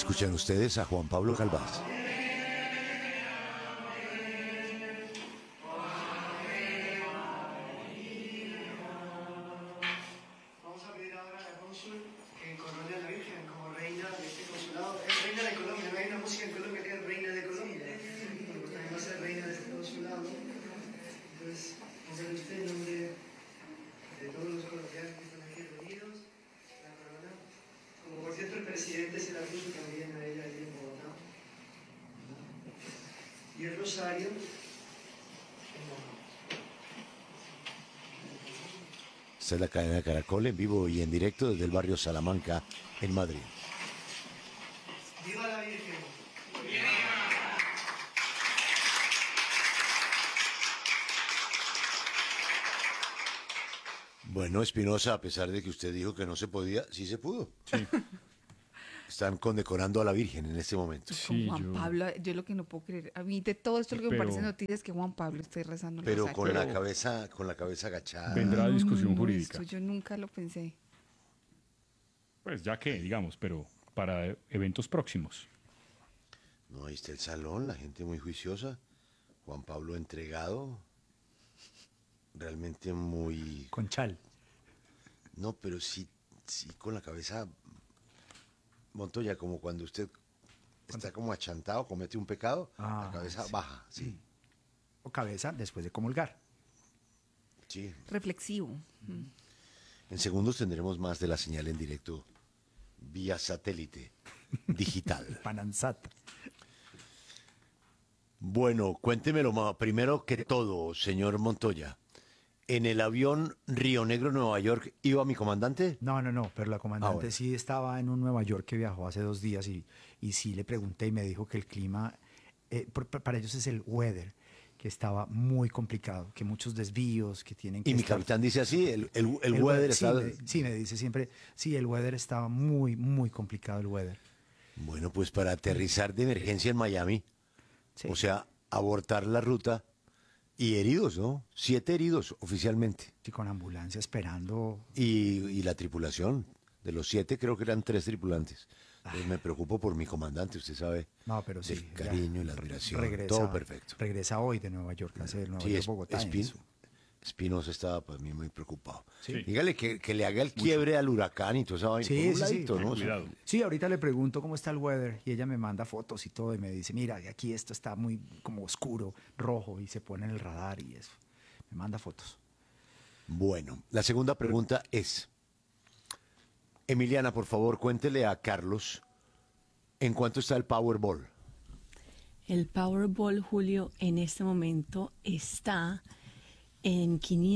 Escuchan ustedes a Juan Pablo Calvás. Vamos a pedir ahora a la cónsul que corone a la Virgen como reina de este consulado. Es reina de Colombia, no hay una música en Colombia que es reina de Colombia. También va a ser reina de este consulado. Entonces, hacer usted en nombre de todos los colombianos que están aquí reunidos, la corona. Como por cierto el presidente se la puso también a ella allí en Bogotá. Y el rosario en la mano. Esta es la cadena Caracol en vivo y en directo desde el barrio Salamanca, en Madrid. ¡Viva la Virgen! Bueno, Espinosa, a pesar de que usted dijo que no se podía, sí se pudo. Sí, Están condecorando a la Virgen en este momento. sí, Con Juan Pablo, yo lo que no puedo creer, a mí de todo esto lo que me Pero- parece noticia es que Juan Pablo esté rezando el Pero rosario. con la cabeza agachada. vendrá discusión No, jurídica. esto yo nunca lo pensé. Pues ya que, digamos, pero para eventos próximos. No, ahí está el salón, la gente muy juiciosa. Juan Pablo entregado. Realmente muy... Con chal. No, pero sí, sí con la cabeza... Montoya, como cuando usted está como achantado, comete un pecado, Ah, la cabeza sí. baja, sí. O cabeza después de comulgar. Sí. Reflexivo. En segundos tendremos más de la señal en directo vía satélite digital. Pananzat. Bueno, cuéntemelo primero que todo, señor Montoya. ¿En el avión Río Negro, Nueva York, iba mi comandante? No, pero la comandante bueno. sí estaba en un Nueva York que viajó hace 2 días y sí le pregunté y me dijo que el clima, para ellos es el weather, que estaba muy complicado, que muchos desvíos, que tienen que Y mi estar- capitán dice así, el el weather sí, estaba... sí, me dice siempre, sí, el weather estaba muy, muy complicado el weather. Bueno, pues para aterrizar de emergencia en Miami, Sí. o sea, abortar la ruta y heridos, ¿no? 7 heridos oficialmente. Sí, con ambulancia esperando. Y la tripulación, de los 7 creo que eran 3 tripulantes. Entonces me preocupo por mi comandante, usted sabe, No, pero sí. del cariño ya y la admiración, regresa- todo perfecto. Regresa hoy de Nueva York, hace el Nueva Sí, York, Bogotá. en su- Espinosa estaba para mí muy preocupado. Sí. Dígale que le haga el quiebre al huracán y toda esa vaina. Sí, por un sí, ladito, sí. ¿no? Cuidado. Sí, ahorita le pregunto cómo está el weather y ella me manda fotos y todo y me dice, mira, aquí esto está muy como oscuro, rojo y se pone en el radar y eso. Me manda fotos. Bueno, la segunda pregunta es, Emiliana, por favor, cuéntele a Carlos en cuánto está el Powerball. El Powerball, Julio, en este momento está en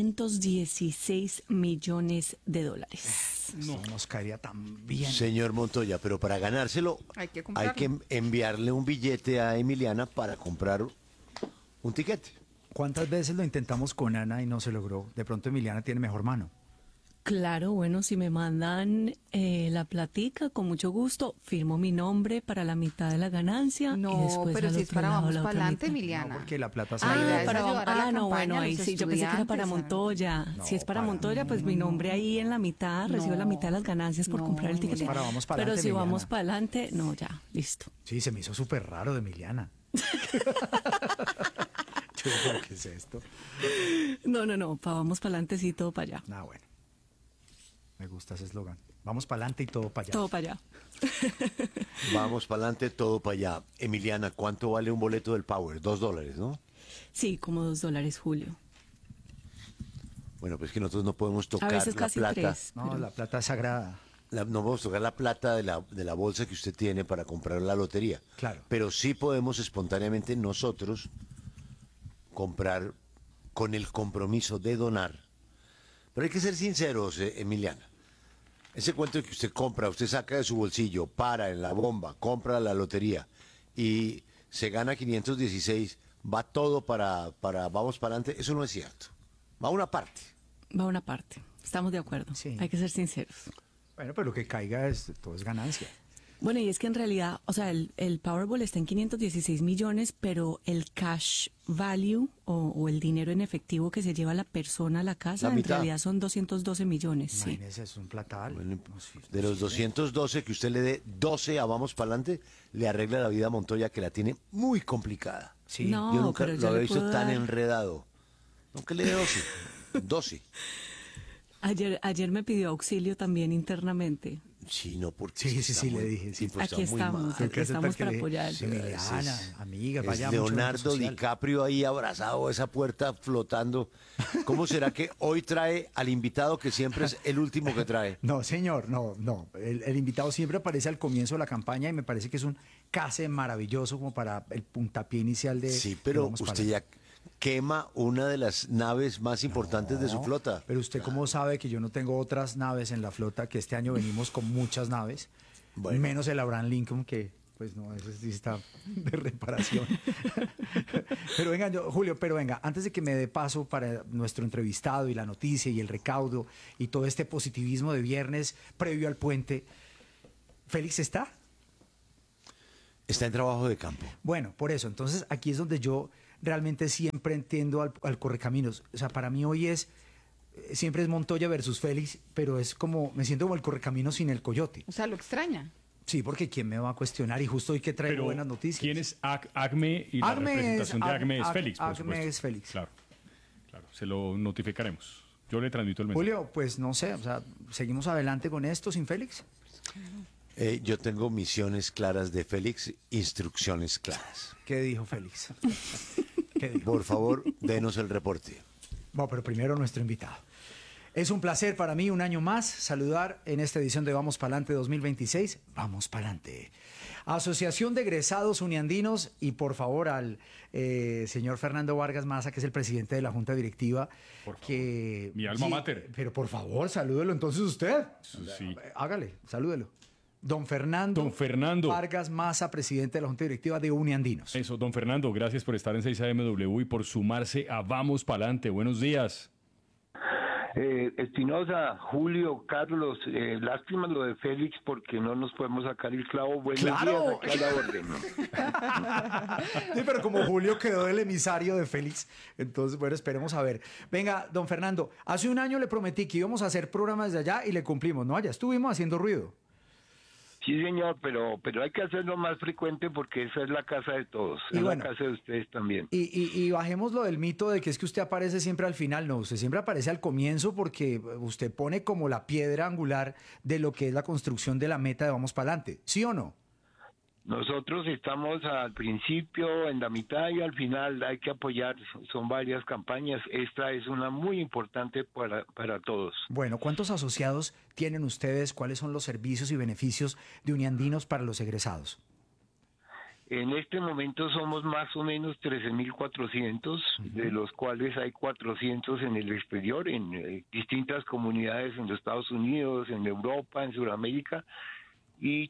516 millones de dólares. No nos caería tan bien. Señor Montoya, pero para ganárselo Hay que hay comprarlo. que enviarle un billete a Emiliana para comprar un tiquete. ¿Cuántas veces lo intentamos con Ana y no se logró? De pronto Emiliana tiene mejor mano. Claro, bueno, si me mandan la platica, con mucho gusto, firmo mi nombre para la mitad de la ganancia. y No, después pero al si es otro para lado vamos la para otra adelante, mitad. Emiliana. No, porque la plata se La idea la es pero, ayudar a la no, campaña, bueno, a ahí los sí, yo pensé que era para estudiantes, Montoya. No, Si es para para- Montoya, pues mi nombre ahí en la mitad, recibo la mitad de las ganancias por No, comprar el ticket. pues para vamos para Pero adelante, si vamos Emiliana. para adelante, no, ya, listo. Sí, se me hizo súper raro de Emiliana. Yo digo, ¿qué es esto? No, vamos para adelante, sí, todo para allá. Ah, bueno. Me gusta ese eslogan. Vamos para adelante y todo para allá. Todo para allá. Vamos para adelante, todo para allá. Emiliana, ¿cuánto vale un boleto del Power? $2, ¿no? Sí, como $2, Julio. Bueno, pues que nosotros no podemos A tocar veces la casi plata. 3. No, la plata es sagrada. No podemos tocar la plata de la bolsa que usted tiene para comprar la lotería. Claro. Pero sí podemos espontáneamente nosotros comprar con el compromiso de donar. Pero hay que ser sinceros, Emiliana. Ese cuento de que usted compra, usted saca de su bolsillo, para en la bomba, compra la lotería y se gana 516, va todo para vamos para adelante, eso no es cierto. Va una parte. Va una parte. Estamos de acuerdo. Sí. Hay que ser sinceros. Bueno, pero lo que caiga es todo es ganancia. Bueno, y es que en realidad, o sea, el Powerball está en 516 millones, pero el cash value o el dinero en efectivo que se lleva la persona a la casa, La en mitad. realidad son 212 millones, sí. Imagínese, es un platal. Bueno, No, sí, de los 212 que usted le dé 12 a Vamos Pa'lante, le arregla la vida a Montoya, que la tiene muy complicada. sí. No, Yo nunca pero lo yo había le visto puedo tan dar- enredado. Aunque le dé 12. 12. Ayer me pidió auxilio también internamente. Sí, no, porque Sí, está sí, muy- le dije, sí. tipo, está Aquí muy estamos, mal. aquí Creo que es estamos para que le- apoyar. Sí, Emiliana, amiga, Es vaya a mucho evento Leonardo social. DiCaprio ahí abrazado a esa puerta flotando. ¿Cómo será que hoy trae al invitado que siempre es el último que trae? No, señor, no. El invitado siempre aparece al comienzo de la campaña y me parece que es un case maravilloso como para el puntapié inicial de. Sí, de pero Vamos usted Pa'lante. ya quema una de las naves más importantes de su No, flota. Pero usted, ¿cómo sabe que yo no tengo otras naves en la flota? Que este año venimos con muchas naves, Bueno. menos el Abraham Lincoln, que pues no, ese sí está de reparación. Pero venga, Julio, antes de que me dé paso para nuestro entrevistado y la noticia y el recaudo y todo este positivismo de viernes previo al puente, ¿Félix está? Está en trabajo de campo. Bueno, por eso, entonces aquí es donde yo realmente siempre entiendo al Correcaminos. O sea, para mí hoy siempre es Montoya versus Félix, pero es como, me siento como el Correcaminos sin el coyote. O sea, lo extraña. Sí, porque ¿quién me va a cuestionar? Y justo hoy que traigo Pero, buenas noticias. ¿quién es Acme y la Acme representación de Acme es Ac- Félix, por Acme supuesto? es Félix. Claro, se lo notificaremos. Yo le transmito el mensaje. Julio, pues no sé, o sea, ¿seguimos adelante con esto sin Félix? Yo tengo misiones claras de Félix, instrucciones claras. ¿Qué dijo Félix? ¿Qué dijo? Por favor, denos el reporte. Bueno, pero primero nuestro invitado. Es un placer para mí un año más saludar en esta edición de Vamos Pa'lante 2026. Vamos Pa'lante. Asociación de Egresados Uniandinos y por favor al señor Fernando Vargas Maza, que es el presidente de la Junta Directiva. Por favor. Que, Mi alma mater. Pero por favor, salúdelo entonces usted. Sí. Hágale, salúdelo. Don Fernando, Don Fernando. Vargas Maza, presidente de la Junta Directiva de Uniandinos. Eso, don Fernando, gracias por estar en 6AMW y por sumarse a Vamos Pa'lante. Buenos días. Espinosa, Julio, Carlos, lástima lo de Félix porque no nos podemos sacar el clavo. Buenos ¡Claro! días, aquí a la orden. Sí, pero como Julio quedó el emisario de Félix, entonces, bueno, esperemos a ver. Venga, don Fernando, hace un año le prometí que íbamos a hacer programas de allá y le cumplimos, ¿no? Allá estuvimos haciendo ruido. Sí, señor, pero hay que hacerlo más frecuente porque esa es la casa de todos, Y es bueno, la casa de ustedes también. Y bajemos lo del mito de que es que usted aparece siempre al final. No, usted siempre aparece al comienzo porque usted pone como la piedra angular de lo que es la construcción de la meta de Vamos Pa'lante. ¿Sí o no? Nosotros estamos al principio, en la mitad y al final. Hay que apoyar, son varias campañas. Esta es una muy importante para todos. Bueno, ¿cuántos asociados tienen ustedes? ¿Cuáles son los servicios y beneficios de Uniandinos para los egresados? En este momento somos más o menos 13.400, de los cuales hay 400 en el exterior, en distintas comunidades en los Estados Unidos, en Europa, en Sudamérica, y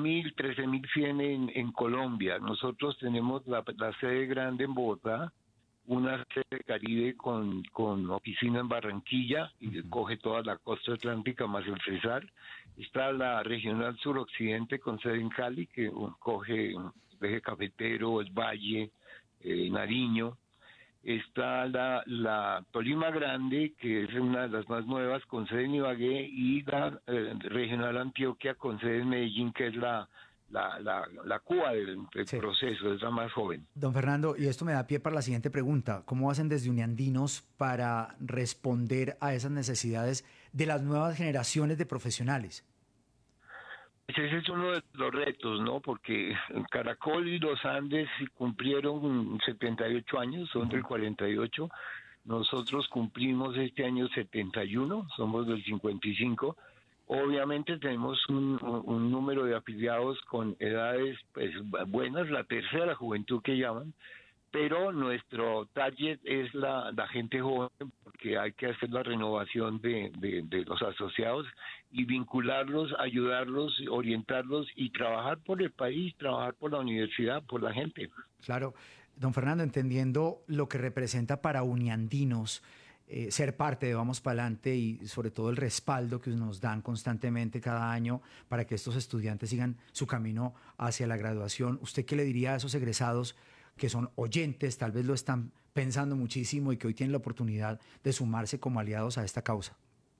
13.100 en Colombia. Nosotros tenemos la sede grande en Bogotá, una sede Caribe con oficina en Barranquilla, y coge toda la costa atlántica más el Cesar. Está la regional suroccidente con sede en Cali, que coge el eje cafetero, el Valle, Nariño. Está la Tolima Grande, que es una de las más nuevas, con sede en Ibagué, y la regional Antioquia con sede en Medellín, que es la Cuba del Sí. proceso, es la más joven. Don Fernando, y esto me da pie para la siguiente pregunta. ¿Cómo hacen desde Uniandinos para responder a esas necesidades de las nuevas generaciones de profesionales? Pues ese es uno de los retos, ¿no? Porque Caracol y los Andes cumplieron 78 años, son del 48. Nosotros cumplimos este año 71, somos del 55. Obviamente tenemos un número de afiliados con edades pues buenas, la tercera juventud que llaman, pero nuestro target es la gente joven, porque hay que hacer la renovación de los asociados y vincularlos, ayudarlos, orientarlos y trabajar por el país, trabajar por la universidad, por la gente. Claro, don Fernando, entendiendo lo que representa para Uniandinos ser parte de Vamos Pa'lante y sobre todo el respaldo que nos dan constantemente cada año para que estos estudiantes sigan su camino hacia la graduación. ¿Usted qué le diría a esos egresados que son oyentes, tal vez lo están pensando muchísimo y que hoy tienen la oportunidad de sumarse como aliados a esta causa?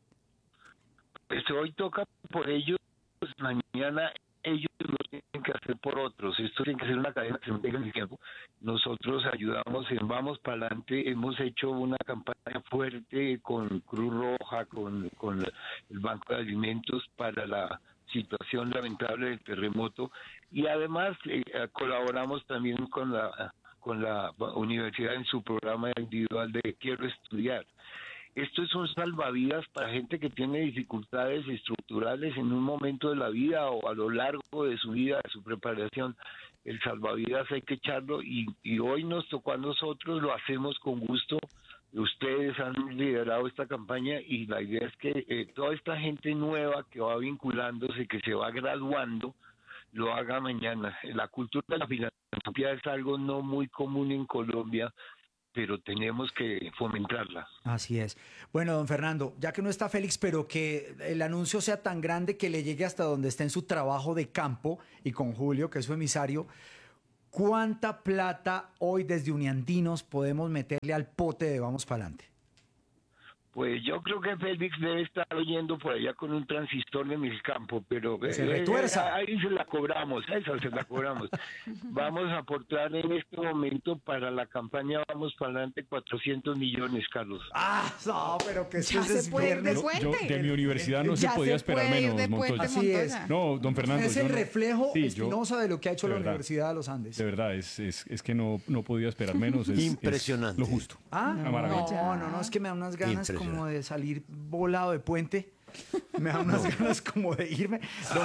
Pues hoy toca por ellos, mañana ellos lo tienen que hacer por otros. Esto tiene que ser una cadena que se mantenga en el tiempo. Nosotros ayudamos en Vamos Pa'lante, hemos hecho una campaña fuerte con Cruz Roja, con el Banco de Alimentos para la situación lamentable del terremoto, y además colaboramos también con la universidad en su programa individual de Quiero Estudiar. Esto es un salvavidas para gente que tiene dificultades estructurales en un momento de la vida o a lo largo de su vida, de su preparación. El salvavidas hay que echarlo y hoy nos tocó a nosotros, lo hacemos con gusto. Ustedes han liderado esta campaña y la idea es que toda esta gente nueva que va vinculándose, que se va graduando, lo haga mañana. La cultura de la filantropía es algo no muy común en Colombia, pero tenemos que fomentarla. Así es. Bueno, don Fernando, ya que no está Félix, pero que el anuncio sea tan grande que le llegue hasta donde esté en su trabajo de campo y con Julio, que es su emisario, ¿cuánta plata hoy desde Uniandinos podemos meterle al pote de Vamos Pa'lante? Pues yo creo que Félix debe estar oyendo por allá con un transistor de Milcampo, pero Se retuerza. ahí se la cobramos, esa se la cobramos. Vamos a aportar en este momento para la campaña Vamos Pa'lante 400 millones, Carlos. Ah, no, pero que Ya esto es se puede viernes. de Yo de mi universidad no se Ya podía se esperar puede ir menos, de Montoya. puente, Así es. Montoya. No, don Fernando. Es yo el no- reflejo Sí, yo- espinosa de lo que ha hecho de la verdad. Universidad de los Andes. De verdad, es que no podía esperar menos. Es Impresionante. lo justo. Ah, Una maravilla. no, es que me da unas ganas como Impresionante. de salir volado de puente. Me da unas ganas como de irme.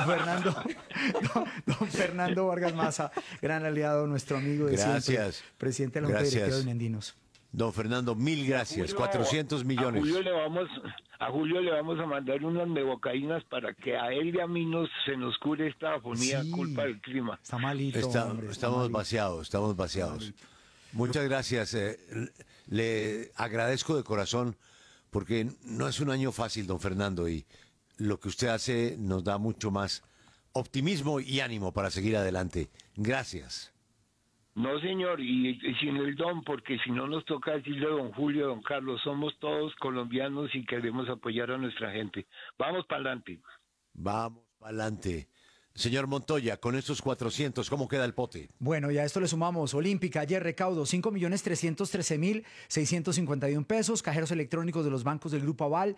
Don Fernando Vargas Maza, gran aliado, nuestro amigo de Gracias. siempre, presidente de la Junta Gracias. Directiva de Uniandinos. Don Fernando, mil gracias. 400 millones. A Julio le vamos a mandar unas mevocaínas para que a él y a mí se nos cure esta afonía Sí. culpa del clima. Está malito, hombre. está Estamos malito. vaciados, estamos vaciados. Muchas gracias. Le agradezco de corazón porque no es un año fácil, don Fernando, y lo que usted hace nos da mucho más optimismo y ánimo para seguir adelante. Gracias. No, señor, y sin el don, porque si no nos toca decirle a don Julio, don Carlos, somos todos colombianos y queremos apoyar a nuestra gente. Vamos para adelante. Vamos para adelante. Señor Montoya, con estos 400, ¿cómo queda el pote? Bueno, ya a esto le sumamos Olímpica, ayer recaudo 5.313.651 pesos, cajeros electrónicos de los bancos del Grupo Aval,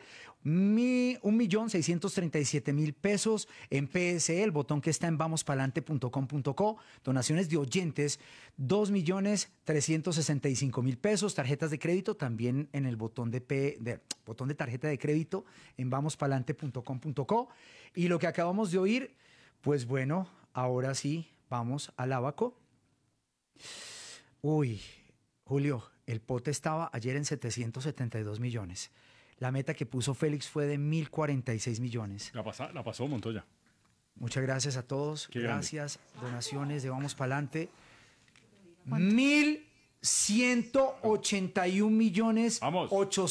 1.637.000 pesos, en PSE, el botón que está en vamospalante.com.co, donaciones de oyentes, 2.365.000 pesos, tarjetas de crédito también en el botón botón de tarjeta de crédito en vamospalante.com.co, y lo que acabamos de oír. Pues bueno, ahora sí, vamos al Abaco. Uy, Julio, el pote estaba ayer en 772 millones. La meta que puso Félix fue de 1.046 millones. La pasó Montoya. Muchas gracias a todos. Qué grande. Gracias. Donaciones de Vamos Pa'lante. 1.181 millones Vamos.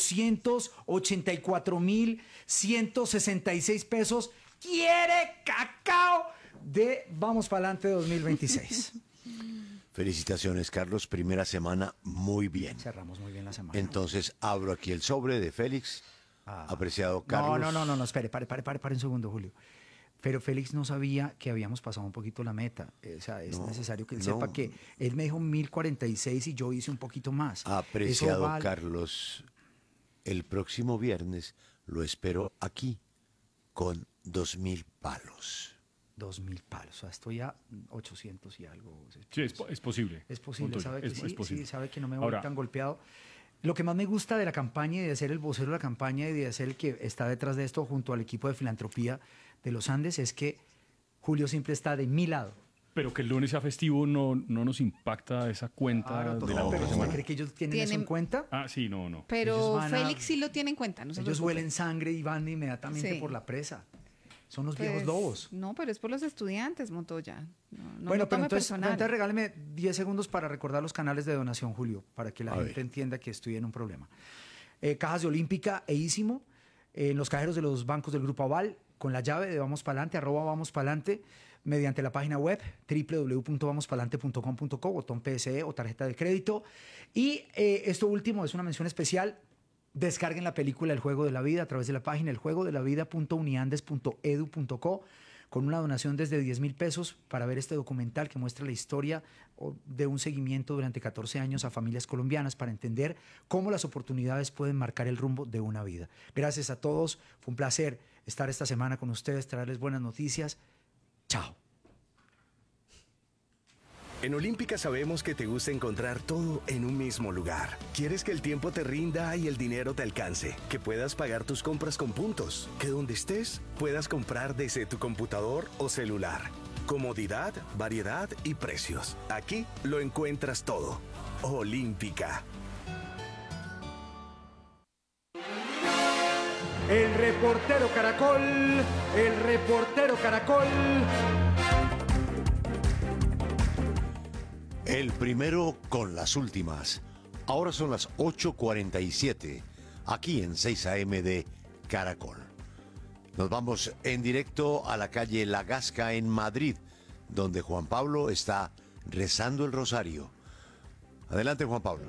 884 mil 166 pesos. Quiere cacao de Vamos Pa'lante 2026. Felicitaciones, Carlos. Primera semana muy bien. Cerramos muy bien la semana. Entonces abro aquí el sobre de Félix. Apreciado Carlos. No, espere, pare un segundo, Julio. Pero Félix no sabía que habíamos pasado un poquito la meta. O sea, es necesario que él sepa que él me dijo 1.046 y yo hice un poquito más. Apreciado Eso vale. Carlos, el próximo viernes lo espero aquí con 2.000 palos. 2.000 palos. O sea, estoy a 800 y algo. Sí, es posible. Es posible, Montoya, sabe que es sí, posible. sí, sabe que no me voy Ahora, tan golpeado. Lo que más me gusta de la campaña y de ser el vocero de la campaña y de ser el que está detrás de esto junto al equipo de filantropía de los Andes es que Julio siempre está de mi lado. pero que el lunes sea festivo no nos impacta esa cuenta de la otra pero ¿usted semana. cree que ellos tienen eso Tienen- en cuenta? Ah, sí, no. Ellos Pero van a- Félix sí lo tiene en cuenta, no se Ellos preocupe. huelen sangre y van inmediatamente Sí. por la presa. Son los Pues, viejos lobos. No, pero es por los estudiantes, Montoya. No Bueno, lo pero tome entonces personal. regáleme 10 segundos para recordar los canales de donación, Julio, para que la A gente ver. entienda que estoy en un problema. cajas de Olímpica e Ísimo, en los cajeros de los bancos del Grupo Aval, con la llave de Vamos Palante, @VamosPalante, mediante la página web www.vamospalante.com.co, botón PSE o tarjeta de crédito. Y esto último es una mención especial. Descarguen la película El Juego de la Vida a través de la página eljuegodelavida.uniandes.edu.co con una donación desde 10,000 pesos para ver este documental que muestra la historia de un seguimiento durante 14 años a familias colombianas para entender cómo las oportunidades pueden marcar el rumbo de una vida. Gracias a todos. Fue un placer estar esta semana con ustedes, traerles buenas noticias. Chao. En Olímpica sabemos que te gusta encontrar todo en un mismo lugar. Quieres que el tiempo te rinda y el dinero te alcance, que puedas pagar tus compras con puntos, que donde estés puedas comprar desde tu computador o celular. Comodidad, variedad y precios. Aquí lo encuentras todo. Olímpica. El reportero Caracol, el reportero Caracol. El primero con las últimas. Ahora son las 8:47, aquí en 6 AM de Caracol. Nos vamos en directo a la calle La Gasca en Madrid, donde Juan Pablo está rezando el rosario. Adelante, Juan Pablo.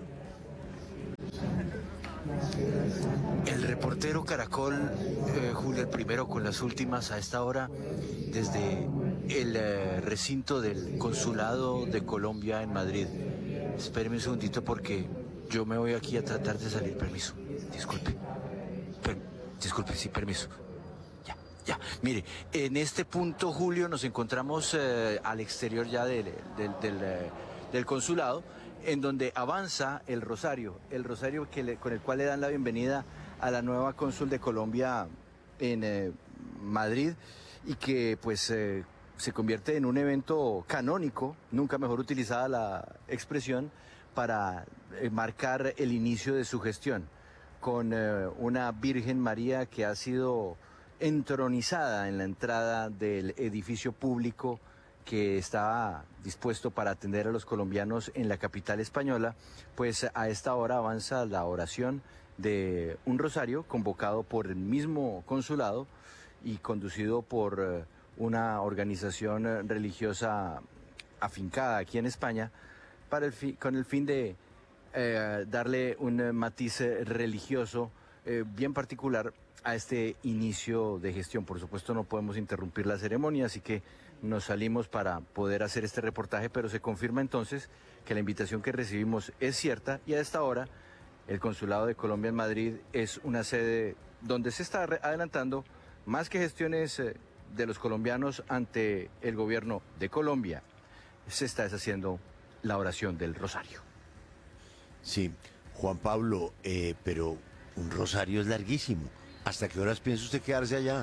El reportero Caracol, Julio, el primero con las últimas a esta hora, desde el recinto del Consulado de Colombia en Madrid. Espéreme un segundito porque yo me voy aquí a tratar de salir. Permiso, disculpe. Disculpe, sí, permiso. Ya. Mire, en este punto, Julio, nos encontramos al exterior ya del consulado, en donde avanza el rosario con el cual le dan la bienvenida a la nueva cónsul de Colombia en Madrid, y que pues se convierte en un evento canónico, nunca mejor utilizada la expresión, para marcar el inicio de su gestión, con una Virgen María que ha sido entronizada en la entrada del edificio público que estaba dispuesto para atender a los colombianos en la capital española. Pues a esta hora avanza la oración de un rosario convocado por el mismo consulado y conducido por una organización religiosa afincada aquí en España, con el fin de darle un matiz religioso bien particular a este inicio de gestión. Por supuesto, no podemos interrumpir la ceremonia, así que nos salimos para poder hacer este reportaje, pero se confirma entonces que la invitación que recibimos es cierta, y a esta hora el Consulado de Colombia en Madrid es una sede donde se está adelantando más que gestiones de los colombianos ante el gobierno de Colombia. Se está deshaciendo la oración del rosario. Sí, Juan Pablo, pero un rosario es larguísimo. ¿Hasta qué horas piensa usted quedarse allá?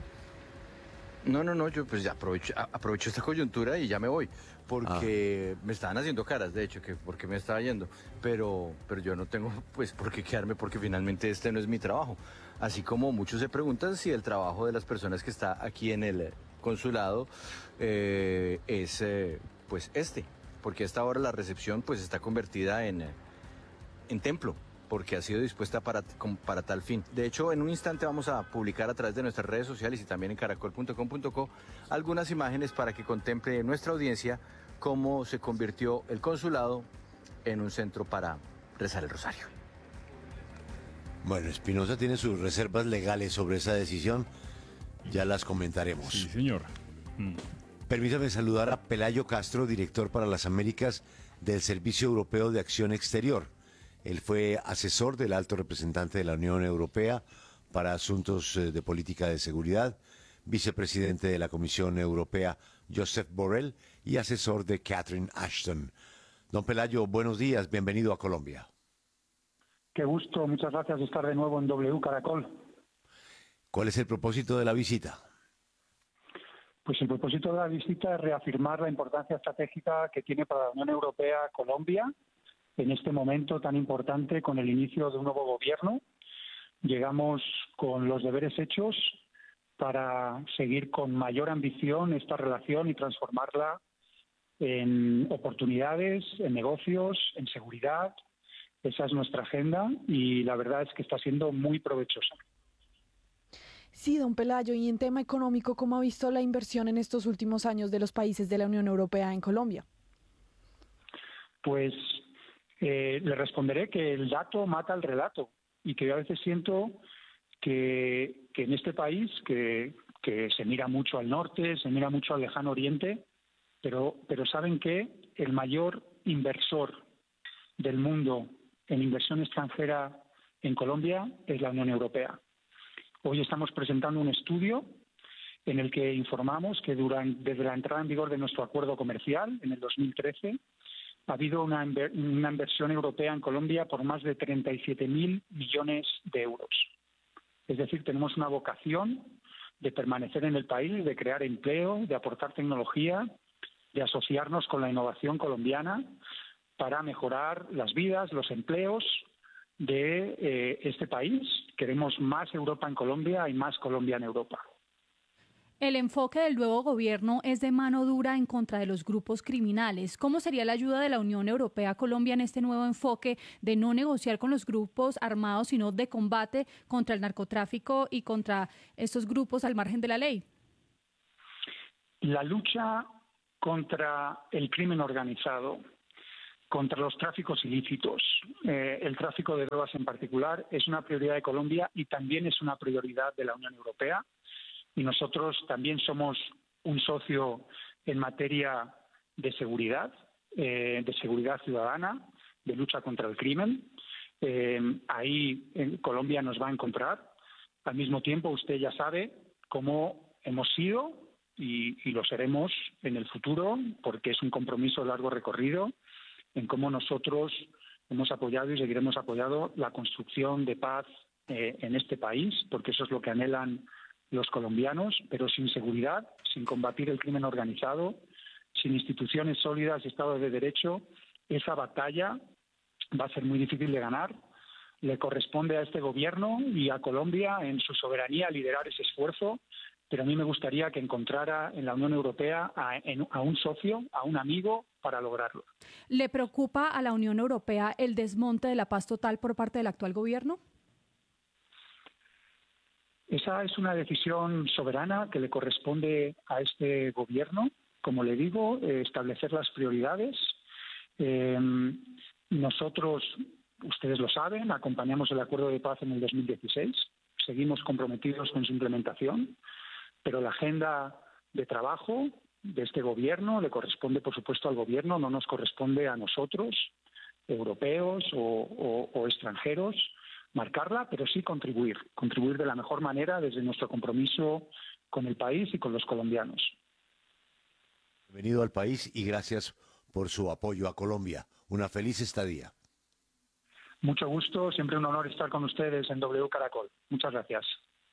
No, yo pues ya aprovecho esta coyuntura y ya me voy, porque me estaban haciendo caras, de hecho, que porque me estaba yendo, pero yo no tengo pues por qué quedarme, porque finalmente este no es mi trabajo. Así como muchos se preguntan si el trabajo de las personas que está aquí en el consulado es pues porque a esta hora la recepción pues está convertida en templo, porque ha sido dispuesta para tal fin. De hecho, en un instante vamos a publicar a través de nuestras redes sociales y también en caracol.com.co algunas imágenes para que contemple nuestra audiencia cómo se convirtió el consulado en un centro para rezar el rosario. Bueno, Espinosa tiene sus reservas legales sobre esa decisión. Ya las comentaremos. Sí, señor. Permítame saludar a Pelayo Castro, director para las Américas del Servicio Europeo de Acción Exterior. Él fue asesor del alto representante de la Unión Europea para asuntos de política de seguridad, vicepresidente de la Comisión Europea, Josep Borrell, y asesor de Catherine Ashton. Don Pelayo, buenos días, bienvenido a Colombia. Qué gusto, muchas gracias de estar de nuevo en W Caracol. ¿Cuál es el propósito de la visita? Pues el propósito de la visita es reafirmar la importancia estratégica que tiene para la Unión Europea Colombia en este momento tan importante, con el inicio de un nuevo gobierno. Llegamos con los deberes hechos para seguir con mayor ambición esta relación y transformarla en oportunidades, en negocios, en seguridad, Esa es nuestra agenda y la verdad es que está siendo muy provechosa. Sí, don Pelayo, y en tema económico, ¿cómo ha visto la inversión en estos últimos años de los países de la Unión Europea en Colombia? Pues le responderé que el dato mata el relato y que yo a veces siento que en este país, que se mira mucho al norte, se mira mucho al lejano oriente, pero ¿saben qué? El mayor inversor del mundo en inversión extranjera en Colombia es la Unión Europea. Hoy estamos presentando un estudio en el que informamos que desde la entrada en vigor de nuestro acuerdo comercial en el 2013 ha habido una inversión europea en Colombia por más de 37.000 millones de euros. Es decir, tenemos una vocación de permanecer en el país, de crear empleo, de aportar tecnología, de asociarnos con la innovación colombiana para mejorar las vidas, los empleos de este país. Queremos más Europa en Colombia y más Colombia en Europa. El enfoque del nuevo gobierno es de mano dura en contra de los grupos criminales. ¿Cómo sería la ayuda de la Unión Europea a Colombia en este nuevo enfoque de no negociar con los grupos armados, sino de combate contra el narcotráfico y contra estos grupos al margen de la ley? La lucha contra el crimen organizado, contra los tráficos ilícitos, el tráfico de drogas en particular, es una prioridad de Colombia y también es una prioridad de la Unión Europea. Y nosotros también somos un socio en materia de seguridad ciudadana, de lucha contra el crimen. Ahí en Colombia nos va a encontrar. Al mismo tiempo, usted ya sabe cómo hemos sido y lo seremos en el futuro, porque es un compromiso de largo recorrido, en cómo nosotros hemos apoyado y seguiremos apoyando la construcción de paz en este país, porque eso es lo que anhelan los colombianos, pero sin seguridad, sin combatir el crimen organizado, sin instituciones sólidas y Estado de Derecho, esa batalla va a ser muy difícil de ganar. Le corresponde a este gobierno y a Colombia en su soberanía liderar ese esfuerzo, pero a mí me gustaría que encontrara en la Unión Europea a un socio, a un amigo para lograrlo. ¿Le preocupa a la Unión Europea el desmonte de la paz total por parte del actual gobierno? Esa es una decisión soberana que le corresponde a este gobierno, como le digo, establecer las prioridades. Nosotros, ustedes lo saben, acompañamos el acuerdo de paz en el 2016, seguimos comprometidos con su implementación, pero la agenda de trabajo de este gobierno le corresponde, por supuesto, al gobierno, no nos corresponde a nosotros, europeos o extranjeros, marcarla, pero sí contribuir de la mejor manera desde nuestro compromiso con el país y con los colombianos. Bienvenido al país y gracias por su apoyo a Colombia. Una feliz estadía. Mucho gusto, siempre un honor estar con ustedes en W Caracol. Muchas gracias.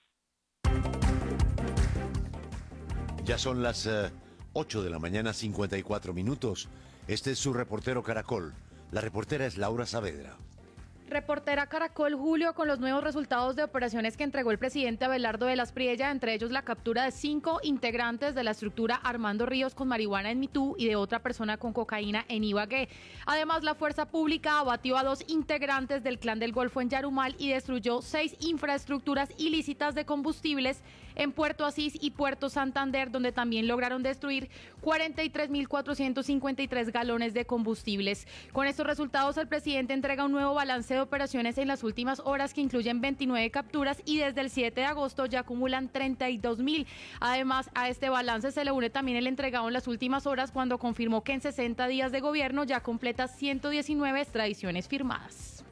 Ya son las 8 de la mañana, 54 minutos. Este es su reportero Caracol. La reportera es Laura Saavedra. Reportera Caracol, Julio, con los nuevos resultados de operaciones que entregó el presidente Abelardo de las Priella, entre ellos la captura de 5 integrantes de la estructura Armando Ríos con marihuana en Mitú y de otra persona con cocaína en Ibagué. Además, la fuerza pública abatió a 2 integrantes del Clan del Golfo en Yarumal y destruyó 6 infraestructuras ilícitas de combustibles en Puerto Asís y Puerto Santander, donde también lograron destruir 43.453 galones de combustibles. Con estos resultados, el presidente entrega un nuevo balance de operaciones en las últimas horas que incluyen 29 capturas y desde el 7 de agosto ya acumulan 32.000. Además, a este balance se le une también el entregado en las últimas horas cuando confirmó que en 60 días de gobierno ya completa 119 extradiciones firmadas.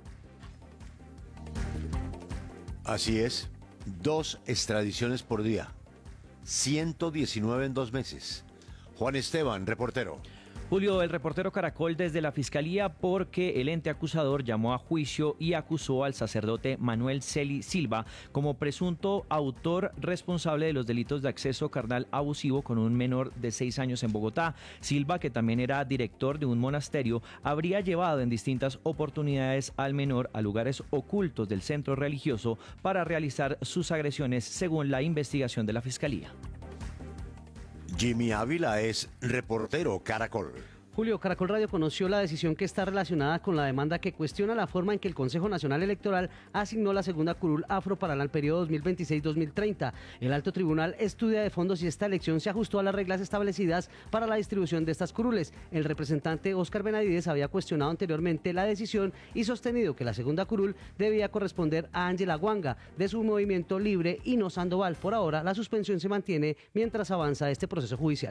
Así es, 2 extradiciones por día, 119 en 2 meses. Juan Esteban, reportero. Julio, el reportero Caracol desde la Fiscalía porque el ente acusador llamó a juicio y acusó al sacerdote Manuel Celi Silva como presunto autor responsable de los delitos de acceso carnal abusivo con un menor de 6 años en Bogotá. Silva, que también era director de un monasterio, habría llevado en distintas oportunidades al menor a lugares ocultos del centro religioso para realizar sus agresiones, según la investigación de la Fiscalía. Jimmy Ávila es reportero Caracol. Julio, Caracol Radio conoció la decisión que está relacionada con la demanda que cuestiona la forma en que el Consejo Nacional Electoral asignó la segunda curul afro para el periodo 2026-2030. El alto tribunal estudia de fondo si esta elección se ajustó a las reglas establecidas para la distribución de estas curules. El representante Óscar Benavides había cuestionado anteriormente la decisión y sostenido que la segunda curul debía corresponder a Ángela Guanga, de su Movimiento Libre, y no Sandoval. Por ahora, la suspensión se mantiene mientras avanza este proceso judicial.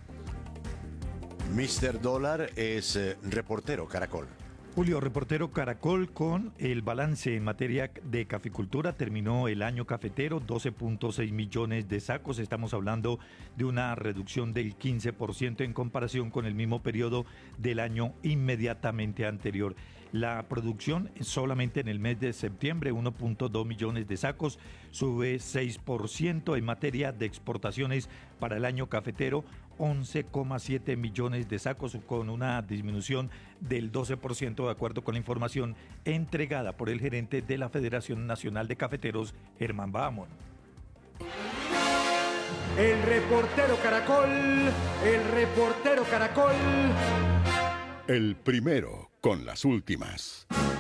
Mr. Dólar es reportero Caracol. Julio, reportero Caracol, con el balance en materia de caficultura. Terminó el año cafetero, 12.6 millones de sacos. Estamos hablando de una reducción del 15% en comparación con el mismo periodo del año inmediatamente anterior. La producción solamente en el mes de septiembre, 1.2 millones de sacos, sube 6%. En materia de exportaciones para el año cafetero, 11,7 millones de sacos, con una disminución del 12%, de acuerdo con la información entregada por el gerente de la Federación Nacional de Cafeteros, Germán Bahamón. El reportero Caracol, el reportero Caracol. El primero con las últimas.